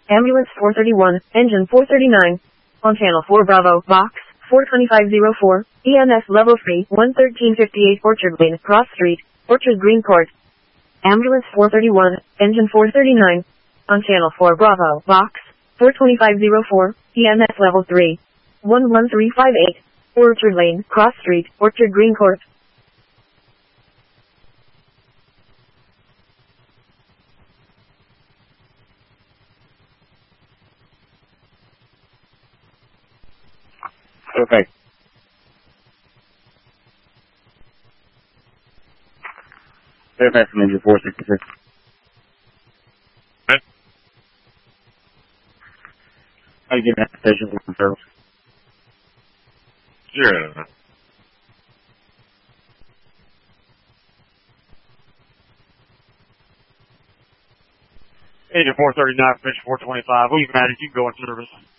Ambulance 431, engine 439. On channel 4 Bravo, box 42504, EMS level 3, 11358 Orchard Lane, Cross Street, Orchard Green Court. Ambulance 431, engine 439. On channel 4 Bravo, box 42504, EMS level 3, 11358, Orchard Lane, Cross Street, Orchard Green Court. Perfect. Fairfax from engine 466. Okay. How you getting that station from service? Yeah. Engine 439, Fish 425. We've managed. You can go in service.